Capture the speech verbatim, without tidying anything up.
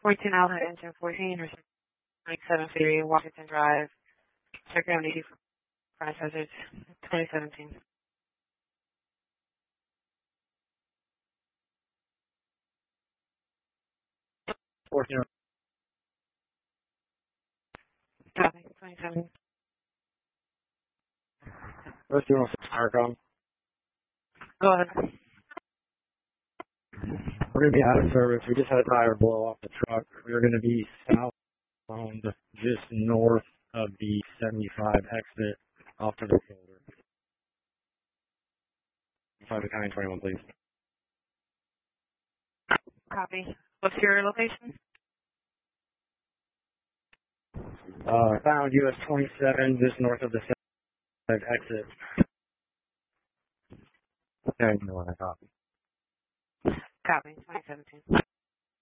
fourteen Alpha Engine fourteen, or twenty-seven Theory, Washington Drive, Checkground eighty for Price Hazards, twenty seventeen. fourteen. Copy, twenty-seven. Let's do one for Starcom. Go ahead. We're going to be out of service. We just had a tire blow off the truck. We're going to be southbound, just north of the seventy-five exit off to the shoulder. five to County twenty-one, please. Copy. What's your location? Uh, found U S twenty-seven, just north of the seventy-five exit. Okay, you know what I copy. Copy, twenty seventeen.